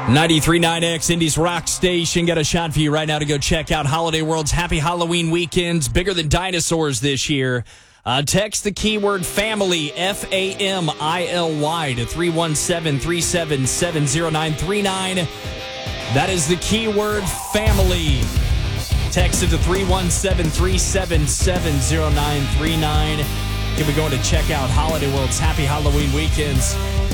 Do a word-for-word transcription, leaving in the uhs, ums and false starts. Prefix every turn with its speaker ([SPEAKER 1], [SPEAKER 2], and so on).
[SPEAKER 1] ninety-three point nine X, Indy's rock station. Got a shot for you right now to go check out Holiday World's Happy Halloween Weekends. Bigger than dinosaurs this year. Uh, text the keyword family, F A M I L Y, to three one seven, three seven seven, zero nine three nine. That is the keyword family. Text it to three one seven, three seven seven, zero nine three nine. You'll be going to check out Holiday World's Happy Halloween Weekends.